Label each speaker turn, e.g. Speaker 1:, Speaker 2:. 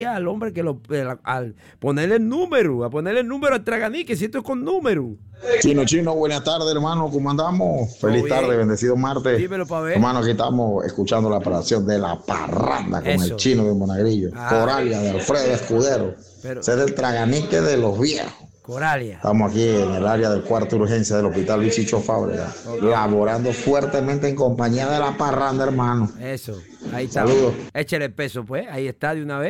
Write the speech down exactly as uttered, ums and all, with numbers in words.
Speaker 1: al hombre que lo, al ponerle el número, a ponerle el número al Traganí, que si esto es con número.
Speaker 2: Chino, Chino, buenas tardes, hermano, ¿cómo andamos? Feliz
Speaker 1: bien.
Speaker 2: tarde, bendecido martes.
Speaker 1: Dímelo pa' ver.
Speaker 2: Hermano, aquí estamos escuchando la aparición de La Parranda con
Speaker 1: Eso.
Speaker 2: el Chino de Monagrillo.
Speaker 1: Ah.
Speaker 2: Coralia de Alfredo Escudero.
Speaker 1: Pero-
Speaker 2: Ese es del Traganique de los viejos.
Speaker 1: Coralia.
Speaker 2: Estamos aquí en el área del cuarto de urgencia del hospital Luchicho Fábrega, laborando fuertemente en compañía de La Parranda, hermano.
Speaker 1: Eso, ahí está.
Speaker 2: Saludos.
Speaker 1: Échale el peso, pues. Ahí está de una vez.